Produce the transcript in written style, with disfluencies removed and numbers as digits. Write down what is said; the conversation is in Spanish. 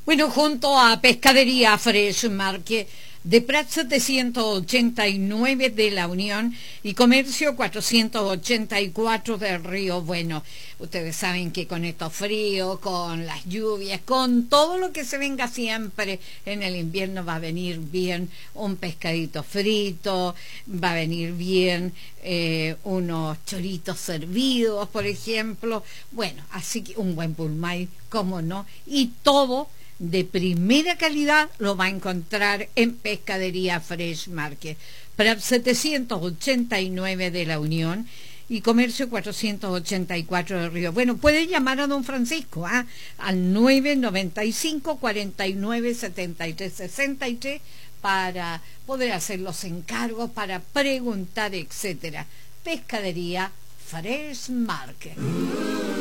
Bueno, junto a Pescadería Fresh Market de Prat 789 de La Unión y Comercio 484 del Río Bueno. Ustedes saben que con estos fríos, con las lluvias, con todo lo que se venga siempre en el invierno va a venir bien un pescadito frito, va a venir bien unos choritos servidos, por ejemplo. Bueno, así que un buen pulmay, cómo no, y todo de primera calidad lo va a encontrar en Pescadería Fresh Market, para 789 de La Unión y Comercio 484 del Río. Bueno, puede llamar a don Francisco al 995 49 73 63 para poder hacer los encargos, para preguntar, etcétera. Pescadería Fresh Market.